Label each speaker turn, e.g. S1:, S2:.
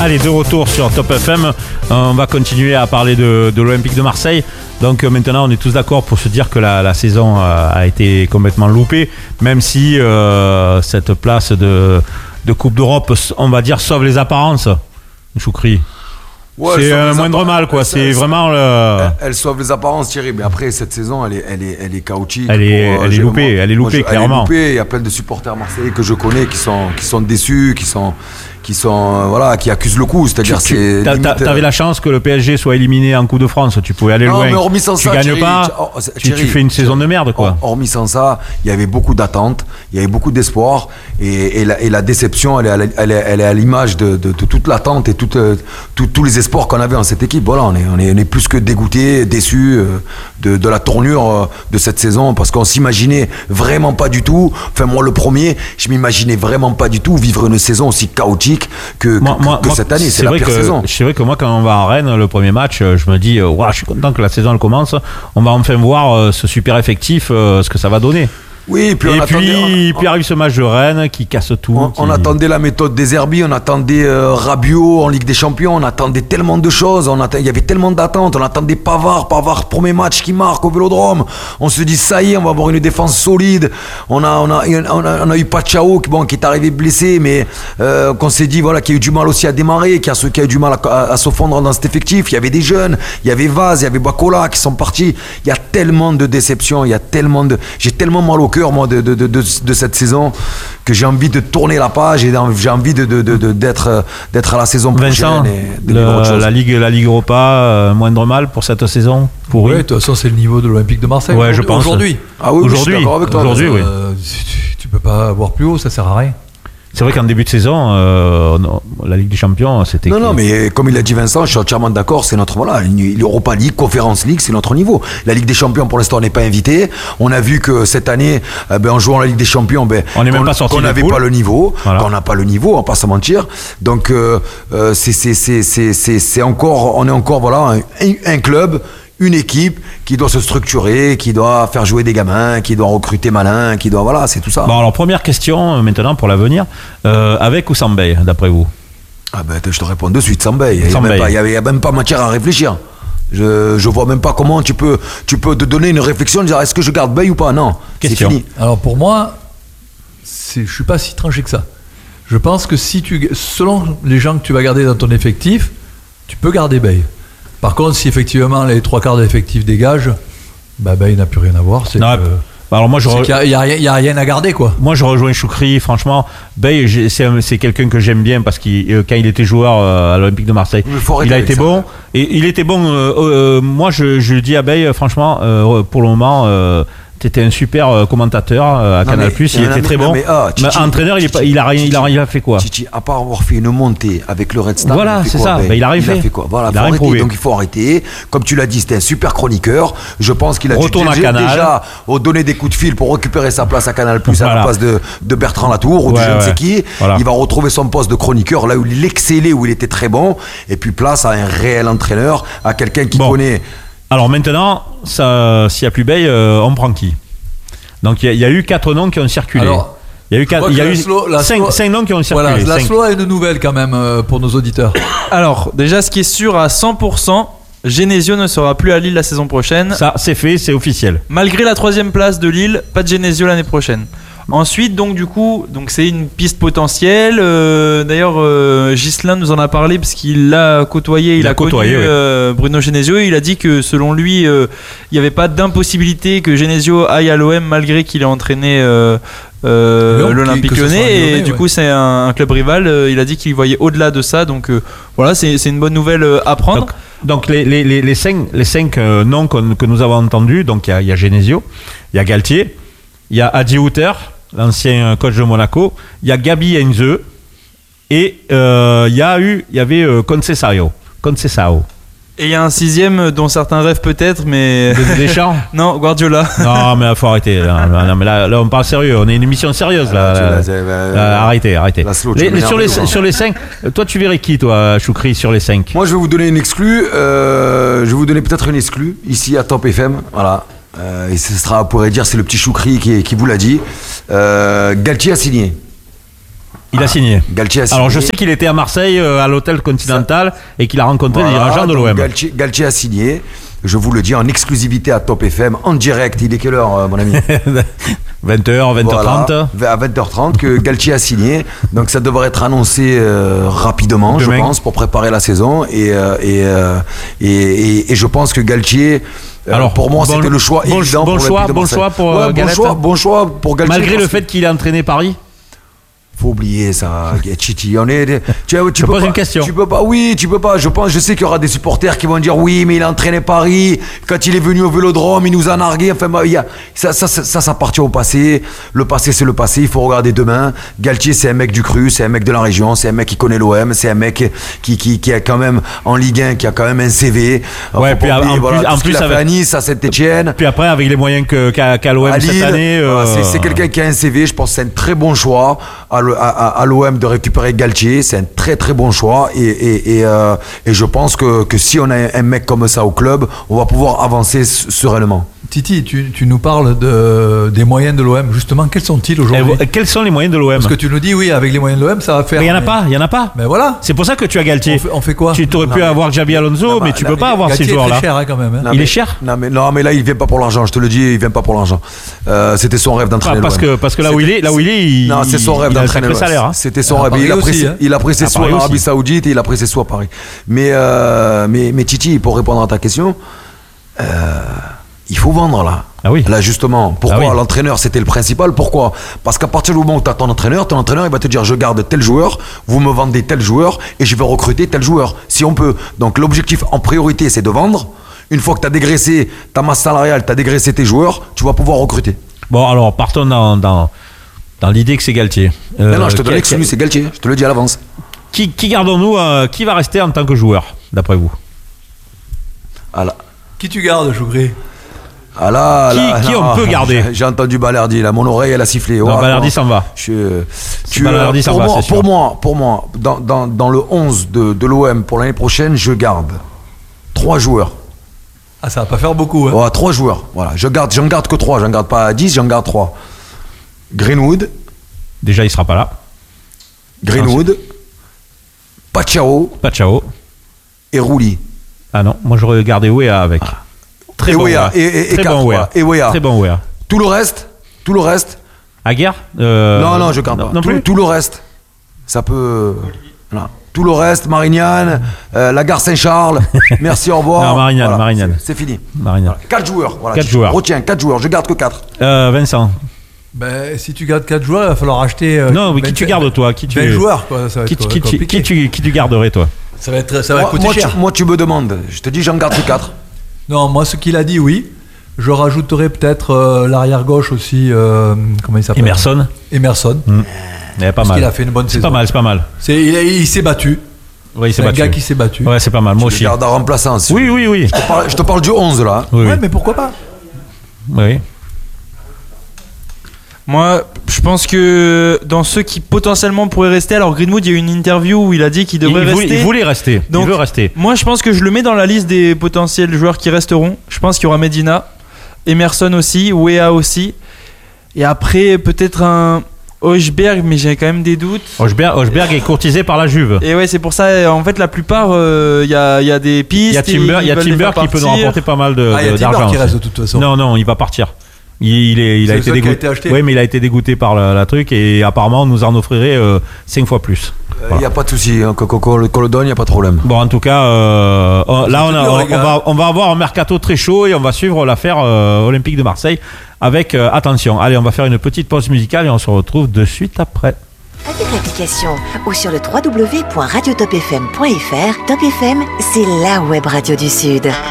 S1: Allez, de retour sur Top FM. On va continuer à parler de l'Olympique de Marseille. Donc maintenant, on est tous d'accord pour se dire que la saison a été complètement loupée, même si cette place de Coupe d'Europe, on va dire, sauve les apparences. Choukri. Ouais, c'est un moindre mal, quoi. C'est vraiment
S2: elle sauve les apparences, Thierry. Mais après, cette saison, elle est chaotique.
S1: Elle est loupée, clairement.
S2: Il y a plein de supporters marseillais que je connais qui sont déçus, qui accusent le coup. C'est-à-dire,
S1: t'avais la chance que le PSG soit éliminé en Coupe de France. Tu pouvais aller loin.
S2: Mais hormis sans
S1: tu
S2: ça,
S1: gagnes pas. Tu fais une saison de merde, quoi.
S2: Hormis sans ça, il y avait beaucoup d'attentes, il y avait beaucoup d'espoir, et la déception, elle est à l'image de toute l'attente et tous les espoirs qu'on avait en cette équipe. Voilà, on est plus que dégoûtés, déçus de la tournure de cette saison, parce qu'on s'imaginait vraiment pas du tout. Enfin, moi, le premier, je m'imaginais vraiment pas du tout vivre une saison aussi chaotique que cette année. C'est la pire saison.
S1: C'est vrai que moi, quand on va à Rennes, le premier match, je me dis, je suis content que la saison elle commence. On va enfin voir ce super effectif, ce que ça va donner.
S2: Oui, puis
S1: arrive ce match de Rennes qui casse tout.
S2: On attendait la méthode des Zerbi, on attendait Rabiot en Ligue des Champions, on attendait tellement de choses, il y avait tellement d'attentes, on attendait Pavard, premier match qui marque au Vélodrome. On se dit ça y est, on va avoir une défense solide. On a eu Pachao qui est arrivé blessé, mais qu'on s'est dit qui a eu du mal aussi à démarrer, qui a eu du mal à se fondre dans cet effectif. Il y avait des jeunes, il y avait Vaz, il y avait Bacola qui sont partis. Il y a tellement de déceptions, j'ai tellement mal au cœur, moi, de cette saison, que j'ai envie de tourner la page et j'ai envie d'être à la saison prochaine.
S1: Vincent, la Ligue Europa, moindre mal pour cette saison.
S3: Oui, de toute façon, c'est le niveau de l'Olympique de Marseille.
S1: Ouais, je pense.
S3: Aujourd'hui.
S2: Ah oui, je suis d'accord avec toi.
S1: Aujourd'hui, oui.
S3: Tu peux pas avoir plus haut, ça sert à rien.
S1: C'est vrai qu'en début de saison, la Ligue des Champions, c'était...
S2: Non, mais comme il a dit Vincent, je suis entièrement d'accord, c'est notre... l'Europa League, Conference League, c'est notre niveau. La Ligue des Champions, pour l'instant, on n'est pas invité. On a vu que cette année, en jouant la Ligue des Champions,
S1: on n'est même pas sorti
S2: qu'on n'avait pas le niveau,
S1: voilà.
S2: Qu'on n'a pas le niveau, on va pas se mentir. Donc, on est encore un club, une équipe qui doit se structurer, qui doit faire jouer des gamins, qui doit recruter malin, c'est tout ça.
S1: Bon, alors première question maintenant pour l'avenir, avec ou sans Bey, d'après vous?
S2: Je te réponds de suite, sans Bey. Il n'y a même pas matière à réfléchir. Je vois même pas comment tu peux te donner une réflexion et dire est-ce que je garde Bey ou pas. Non,
S1: question.
S2: C'est fini.
S3: Alors pour moi, je suis pas si tranché que ça. Je pense que selon les gens que tu vas garder dans ton effectif, tu peux garder Bey. Par contre, si effectivement les 3/4 de l'effectif dégagent, il n'a plus rien à voir.
S1: Alors moi,
S3: il n'y a rien à garder, quoi.
S1: Moi, je rejoins Choukri. Franchement, Bey, c'est quelqu'un que j'aime bien parce que quand il était joueur à l'Olympique de Marseille, il a été bon. Et il était bon. Moi, je dis à Bey, franchement, pour le moment. C'était un super commentateur à Canal+, il était très bon. Mais entraîneur, il a rien fait, quoi.
S2: Titi, à part avoir fait une montée avec le Red Star.
S1: Voilà, c'est ça. Il a rien fait.
S2: Voilà, donc il faut arrêter. Comme tu l'as dit, c'était un super chroniqueur. Je pense qu'il a déjà donné des coups de fil pour récupérer sa place à Canal+, à la place de Bertrand Latour ou de je ne sais qui. Voilà. Il va retrouver son poste de chroniqueur là où il excellait, où il était très bon. Et puis place à un réel entraîneur, à quelqu'un qui connaît. Alors maintenant, s'il n'y a plus Bey, on prend qui? Donc il y a eu 4 noms qui ont circulé.
S3: Alors,
S1: il y a eu 5 noms qui ont circulé.
S3: Voilà, Laszlo a une nouvelle quand même pour nos auditeurs.
S4: Alors, déjà, ce qui est sûr à 100%, Genesio ne sera plus à Lille la saison prochaine.
S1: Ça, c'est fait, c'est officiel.
S4: Malgré la 3e place de Lille, pas de Genesio l'année prochaine. Ensuite, donc c'est une piste potentielle. D'ailleurs, Ghislain nous en a parlé parce qu'il l'a côtoyé. Il a connu Bruno Genesio. Il a dit que selon lui, il n'y avait pas d'impossibilité que Genesio aille à l'OM malgré qu'il ait entraîné l'Olympique Lyonnais. Et du coup, c'est un club rival. Il a dit qu'il voyait au-delà de ça. Donc voilà, c'est une bonne nouvelle à prendre.
S1: Donc les 5 noms que nous avons entendus, donc il y a Genesio, il y a Galtier, il y a Adi Hütter, l'ancien coach de Monaco, il y a Gabi Heinze et il y avait Conceição.
S4: Et il y a un 6e dont certains rêvent peut-être, mais...
S1: Deschamps.
S4: Non, Guardiola.
S1: Non, mais il faut arrêter. Non, mais là, on parle sérieux. On est une émission sérieuse. Arrêtez. Sur les 5, toi, tu verrais qui, toi, Choukri, sur les 5?
S2: Moi, je vais vous donner une exclue. Je vais vous donner peut-être une exclue, ici à Top FM. Voilà. Et ce sera, on pourrait dire, c'est le petit Choukri qui vous l'a dit. Galtier a signé.
S1: Il a signé.
S2: Galtier a signé.
S1: Alors je sais qu'il était à Marseille à l'hôtel Continental et qu'il a rencontré les dirigeants de l'OM.
S2: Galtier a signé. Je vous le dis en exclusivité à Top FM, en direct. Il est quelle heure, mon ami?
S1: 20h, 20h30.
S2: Voilà, à 20h30 que Galtier a signé. Donc ça devrait être annoncé rapidement, demain. Je pense, pour préparer la saison. Et je pense que Galtier, alors, pour moi, c'était le choix évident pour l'Olympique de Marseille. Bon choix pour Galtier.
S1: Malgré le fait qu'il a entraîné Paris.
S2: Faut oublier ça, Titi.
S1: Tu poses une question.
S2: Tu peux pas. Je sais qu'il y aura des supporters qui vont dire oui, mais il a entraîné Paris. Quand il est venu au Vélodrome, il nous a nargué. Enfin, ça appartient au passé. Le passé, c'est le passé. Il faut regarder demain. Galtier, c'est un mec du cru, c'est un mec de la région, c'est un mec qui connaît l'OM, c'est un mec qui a quand même en Ligue 1, qui a quand même un CV.
S1: Ouais, puis en plus
S2: avec à Nice, à Saint-Etienne.
S1: Puis après, avec les moyens qu'a l'OM cette année,
S2: c'est quelqu'un qui a un CV. Je pense que c'est un très bon choix à l'OM de récupérer Galtier. C'est un très très bon choix et je pense que si on a un mec comme ça au club, on va pouvoir avancer sereinement.
S3: Titi, tu nous parles des moyens de l'OM. Justement, quels sont-ils aujourd'hui?
S1: Quels sont les moyens de l'OM?
S3: Parce que tu nous dis, oui, avec les moyens de l'OM, ça va faire...
S1: Mais il n'y en a pas.
S3: Mais voilà.
S1: C'est pour ça que tu as Galtier.
S3: On fait quoi?
S1: Tu aurais pu avoir Xabi Alonso, mais tu peux pas avoir ces joueurs-là.
S3: Il est cher quand même.
S1: Il est cher.
S2: Non, mais là, il vient pas pour l'argent. Je te le dis, il vient pas pour l'argent. C'était son rêve d'entraîner l'OM.
S1: Parce que là où il est,
S2: non, c'est son rêve d'entraîner l'OM.
S1: C'était
S2: son rêve. Il a pris ses sous en Arabie Saoudite et il a pris ses sous à Paris. Mais Titi, pour répondre à ta question, il faut vendre là.
S1: Ah oui.
S2: Là justement, pourquoi l'entraîneur c'était le principal? Pourquoi? Parce qu'à partir du moment où tu as ton entraîneur il va te dire je garde tel joueur, vous me vendez tel joueur et je vais recruter tel joueur si on peut. Donc l'objectif en priorité c'est de vendre. Une fois que tu as dégraissé ta masse salariale, tu as dégraissé tes joueurs, tu vas pouvoir recruter.
S1: Bon alors partons dans l'idée que c'est Galtier.
S2: Non, je te donne l'exclu, c'est Galtier, je te le dis à l'avance.
S1: Qui gardons-nous, qui va rester en tant que joueur d'après vous?
S3: Qui tu gardes, Jougré?
S1: Qui on peut garder?
S2: J'ai entendu Balerdi là, mon oreille elle a sifflé.
S1: Non, Balerdi s'en va. Balerdi s'en va, c'est sûr.
S2: Pour moi, dans le 11 de l'OM pour l'année prochaine, je garde 3 joueurs.
S3: Ah, ça va pas faire beaucoup. Hein.
S2: 3 joueurs. Voilà, j'en garde que 3. J'en garde pas 10, j'en garde 3. Greenwood.
S1: Déjà, il sera pas là.
S2: Greenwood. Pachao. Et Rouli.
S1: Ah non, moi j'aurais gardé Wea avec. Très bon Wea. Très bon Wea.
S2: Tout le reste.
S1: Aguerre
S2: Non, je garde pas.
S1: Non plus.
S2: Tout le reste. Ça peut. Voilà. Tout le reste, Marignane, la gare Saint-Charles. Merci, au revoir.
S1: Non, Marignane.
S2: C'est fini.
S1: Marignane.
S2: 4 joueurs. Voilà,
S1: 4 joueurs.
S2: Retiens, 4 joueurs. Je garde que 4.
S1: Vincent.
S3: Ben, si tu gardes 4 joueurs, il va falloir acheter.
S1: Non, mais qui tu gardes toi?
S3: 20 joueurs, quoi. Ça va être compliqué.
S1: Qui tu garderais, toi?
S3: Ça va coûter cher.
S2: Moi, tu me demandes. Je te dis, j'en garde que 4.
S3: Non, moi, ce qu'il a dit, oui. Je rajouterais peut-être l'arrière gauche aussi. Comment il s'appelle?
S1: Emerson.
S3: Pas
S1: parce
S3: mal. Qu'il a fait une bonne saison.
S1: C'est pas mal.
S3: Il s'est battu.
S1: Oui,
S3: c'est un gars qui s'est battu.
S1: Ouais, c'est pas mal. Moi aussi.
S2: Je garde en remplaçant.
S1: Oui.
S2: Je te parle du 11 là.
S3: Oui. Mais pourquoi pas?
S1: Oui.
S4: Moi, je pense que dans ceux qui potentiellement pourraient rester, alors Greenwood, il y a eu une interview où il a dit qu'il devrait rester.
S1: Il voulait rester.
S4: Donc,
S1: il veut rester.
S4: Moi, je pense que je le mets dans la liste des potentiels joueurs qui resteront. Je pense qu'il y aura Medina, Emerson aussi, Wea aussi. Et après, peut-être un Højbjerg, mais j'ai quand même des doutes.
S1: Højbjerg est courtisé par la Juve.
S4: Et ouais, c'est pour ça, en fait, la plupart, il y a des pistes.
S1: Il y a Timber qui peut nous rapporter pas mal d'argent.
S3: Il y a Timber qui reste de toute façon.
S1: Non, il va partir. Il a été dégoûté. Oui, mais il a été dégoûté par la truc et apparemment on nous en offrirait 5 fois plus.
S2: Il n'y a pas de souci, qu'on le donne, il n'y a pas de problème.
S1: Bon, en tout cas, là on va avoir un mercato très chaud et on va suivre l'affaire Olympique de Marseille avec attention. Allez, on va faire une petite pause musicale et on se retrouve de suite après.
S5: Avec l'application ou sur le www.radiotopfm.fr, Top FM, c'est la web radio du Sud.